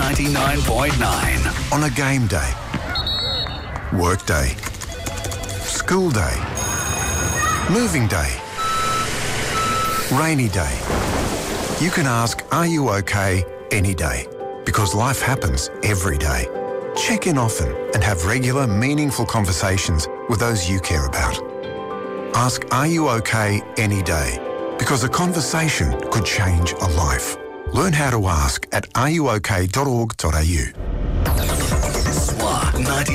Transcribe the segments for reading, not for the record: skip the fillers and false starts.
99.9. On a game day, work day, school day, moving day, rainy day. You can ask, are you okay, any day? Because life happens every day. Check in often and have regular, meaningful conversations with those you care about. Ask, are you okay, any day? Because a conversation could change a life. Learn how to ask at areyook.org.au. SWA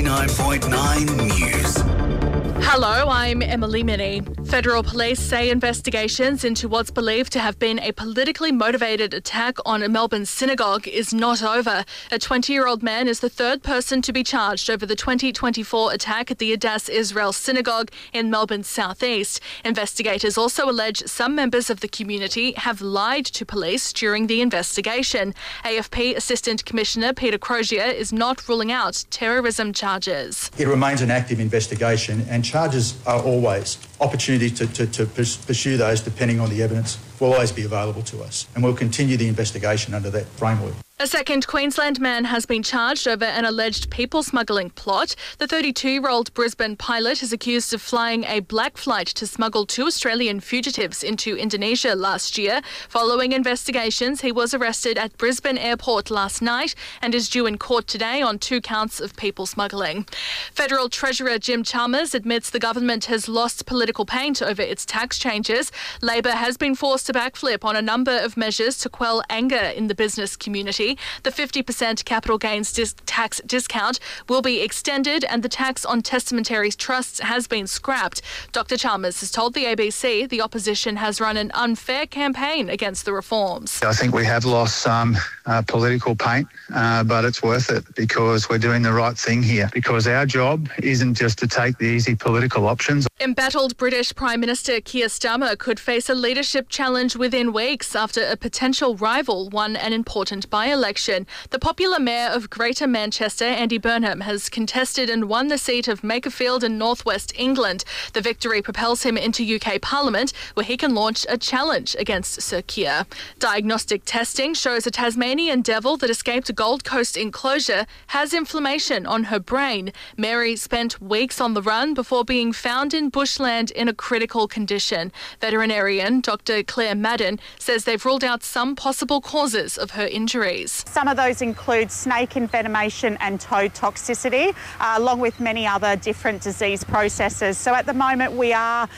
99.9 News. Hello, I'm Emily Minnie. Federal police say investigations into what's believed to have been a politically motivated attack on a Melbourne synagogue is not over. A 20-year-old man is the third person to be charged over the 2024 attack at the Adass Israel Synagogue in Melbourne's southeast. Investigators also allege some members of the community have lied to police during the investigation. AFP Assistant Commissioner Peter Crozier is not ruling out terrorism charges. It remains an active investigation and charges are always opportunity to pursue those depending on the evidence will always be available to us, and we'll continue the investigation under that framework. A second Queensland man has been charged over an alleged people smuggling plot. The 32-year-old Brisbane pilot is accused of flying a black flight to smuggle 2 Australian fugitives into Indonesia last year. Following investigations, he was arrested at Brisbane Airport last night and is due in court today on 2 counts of people smuggling. Federal Treasurer Jim Chalmers admits the government has lost political paint over its tax changes. Labor has been forced to backflip on a number of measures to quell anger in the business community. The 50% capital gains tax discount will be extended and the tax on testamentary trusts has been scrapped. Dr Chalmers has told the ABC the opposition has run an unfair campaign against the reforms. I think we have lost some political paint, but it's worth it because we're doing the right thing here, because our job isn't just to take the easy political options. Embattled British Prime Minister Keir Starmer could face a leadership challenge within weeks after a potential rival won an important by-election. The popular mayor of Greater Manchester, Andy Burnham, has contested and won the seat of Makerfield in northwest England. The victory propels him into UK Parliament, where he can launch a challenge against Sir Keir. Diagnostic testing shows a Tasmanian devil that escaped a Gold Coast enclosure has inflammation on her brain. Mary spent weeks on the run before being found in bushland in a critical condition. Veterinarian Dr Claire Madden says they've ruled out some possible causes of her injuries. Some of those include snake envenomation and toad toxicity, along with many other different disease processes. So at the moment we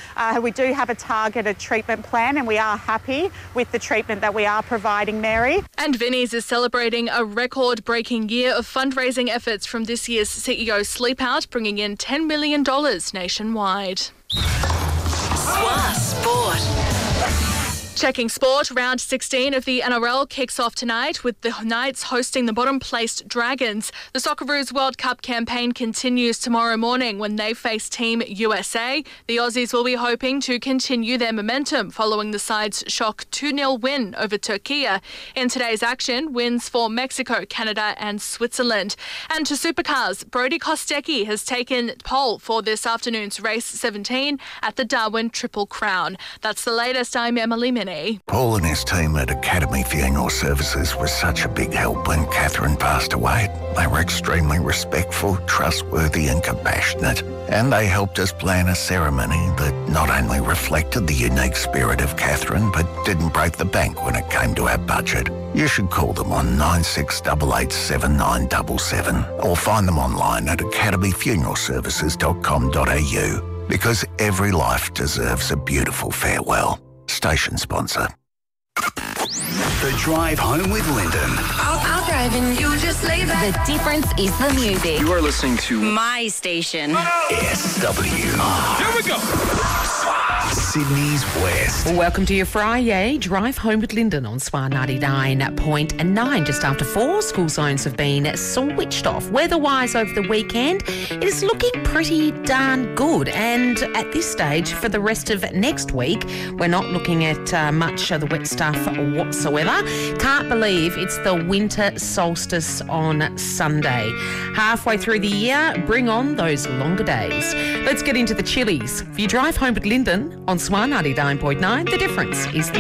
do have a targeted treatment plan and we are happy with the treatment that we are providing Mary. And Vinnie's is celebrating a record-breaking year of fundraising efforts from this year's CEO Sleep Out, bringing in $10 million nationwide. SWA Sport. Checking sport, round 16 of the NRL kicks off tonight with the Knights hosting the bottom-placed Dragons. The Socceroos World Cup campaign continues tomorrow morning when they face Team USA. The Aussies will be hoping to continue their momentum following the side's shock 2-0 win over Turkey. In today's action, wins for Mexico, Canada and Switzerland. And to supercars, Brodie Kostecki has taken pole for this afternoon's race 17 at the Darwin Triple Crown. That's the latest. I'm Emily Minnie. Paul and his team at Academy Funeral Services was such a big help when Catherine passed away. They were extremely respectful, trustworthy and compassionate, and they helped us plan a ceremony that not only reflected the unique spirit of Catherine, but didn't break the bank when it came to our budget. You should call them on 96887977 or find them online at academyfuneralservices.com.au, because every life deserves a beautiful farewell. Station sponsor. The Drive Home with Lyndon. I'll drive and you just leave it. The difference is the music. You are listening to My station. SWR. Here we go. Sydney's West. Welcome to your Friday Drive Home with Lyndon on SWA 99.9. Just after 4, school zones have been switched off. Weather-wise over the weekend, it is looking pretty darn good. And at this stage, for the rest of next week, we're not looking at much of the wet stuff whatsoever. Can't believe it's the winter solstice on Sunday. Halfway through the year, bring on those longer days. Let's get into the chillies. For your Drive Home with Lyndon on SWA 99.9, the difference is the